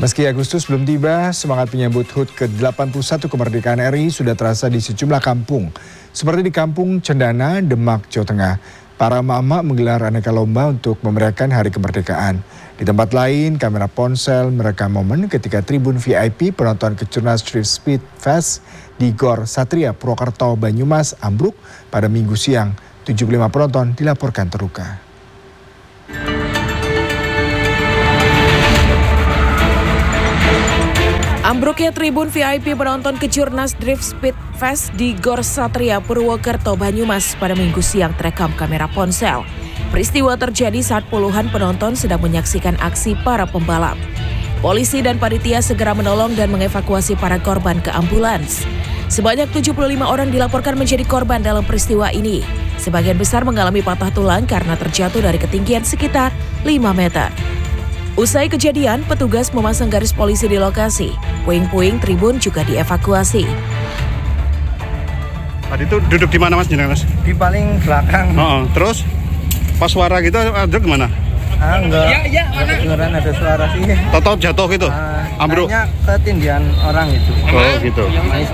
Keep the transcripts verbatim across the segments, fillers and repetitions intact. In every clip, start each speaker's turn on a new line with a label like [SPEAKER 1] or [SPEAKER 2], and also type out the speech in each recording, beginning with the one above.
[SPEAKER 1] Meski Agustus belum tiba, semangat menyambut H U T ke delapan puluh satu kemerdekaan R I sudah terasa di sejumlah kampung. Seperti di Kampung Cendana, Demak, Jawa Tengah. Para emak-emak menggelar aneka lomba untuk memeriahkan hari kemerdekaan. Di tempat lain, kamera ponsel merekam momen ketika tribun V I P penonton Kejurnas Drift Speed Fest di Gor Satria, Purwokerto, Banyumas, ambruk pada Minggu siang. tujuh puluh lima penonton dilaporkan terluka.
[SPEAKER 2] Ambruknya tribun V I P penonton Kejurnas Drift Speed Fest di Gor Satria, Purwokerto, Banyumas pada Minggu siang terekam kamera ponsel. Peristiwa terjadi saat puluhan penonton sedang menyaksikan aksi para pembalap. Polisi dan panitia segera menolong dan mengevakuasi para korban ke ambulans. Sebanyak tujuh puluh lima orang dilaporkan menjadi korban dalam peristiwa ini. Sebagian besar mengalami patah tulang karena terjatuh dari ketinggian sekitar lima meter. Usai kejadian, petugas memasang garis polisi di lokasi. Puing-puing tribun juga dievakuasi.
[SPEAKER 3] Tadi itu duduk di mana mas? Mas?
[SPEAKER 4] Di paling belakang.
[SPEAKER 3] Oh, terus pas suara gitu ada gimana?
[SPEAKER 4] Ah, enggak. Ya, ya, mana? Beneran ada suara sih.
[SPEAKER 3] Toto jatuh gitu?
[SPEAKER 4] Ah,
[SPEAKER 3] ambruk?
[SPEAKER 4] Kayaknya ketindihan orang gitu.
[SPEAKER 3] Oh gitu.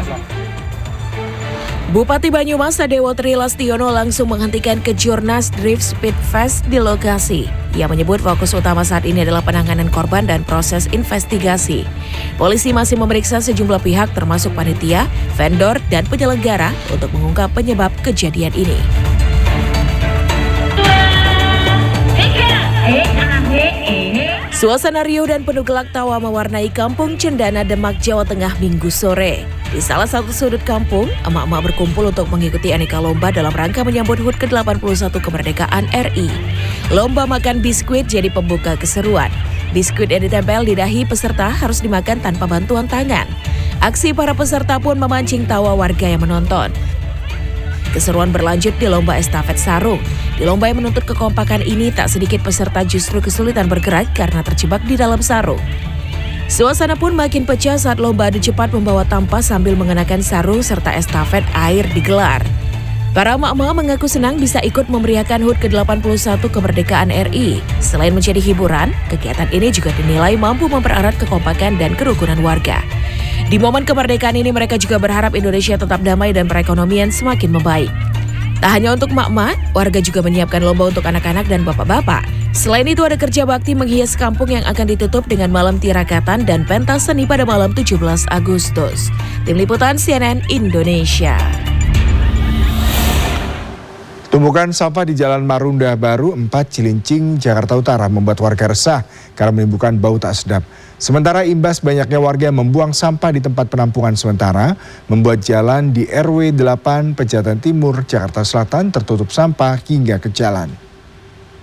[SPEAKER 2] Bupati Banyumas Sadewo Tri Lastiono langsung menghentikan Kejurnas Drift Speed Fest di lokasi. Ia menyebut fokus utama saat ini adalah penanganan korban dan proses investigasi. Polisi masih memeriksa sejumlah pihak termasuk panitia, vendor, dan penyelenggara untuk mengungkap penyebab kejadian ini. Suasana riuh dan penuh gelak tawa mewarnai Kampung Cendana, Demak, Jawa Tengah Minggu sore. Di salah satu sudut kampung, emak-emak berkumpul untuk mengikuti aneka lomba dalam rangka menyambut H U T ke delapan puluh satu kemerdekaan R I. Lomba makan biskuit jadi pembuka keseruan. Biskuit yang ditempel di dahi peserta harus dimakan tanpa bantuan tangan. Aksi para peserta pun memancing tawa warga yang menonton. Keseruan berlanjut di lomba estafet sarung. Di lomba yang menuntut kekompakan ini, tak sedikit peserta justru kesulitan bergerak karena terjebak di dalam sarung. Suasana pun makin pecah saat lomba adu cepat membawa tampah sambil mengenakan sarung serta estafet air digelar. Para emak-emak mengaku senang bisa ikut memeriahkan H U T ke delapan puluh satu kemerdekaan R I. Selain menjadi hiburan, kegiatan ini juga dinilai mampu mempererat kekompakan dan kerukunan warga. Di momen kemerdekaan ini mereka juga berharap Indonesia tetap damai dan perekonomian semakin membaik. Tak hanya untuk emak-emak, warga juga menyiapkan lomba untuk anak-anak dan bapak-bapak. Selain itu ada kerja bakti menghias kampung yang akan ditutup dengan malam tirakatan dan pentas seni pada malam tujuh belas Agustus. Tim Liputan C N N Indonesia.
[SPEAKER 1] Tumpukan sampah di Jalan Marunda Baru empat Cilincing, Jakarta Utara membuat warga resah karena menimbulkan bau tak sedap. Sementara imbas banyaknya warga yang membuang sampah di tempat penampungan sementara, membuat jalan di R W delapan Pejaten Timur, Jakarta Selatan tertutup sampah hingga ke jalan.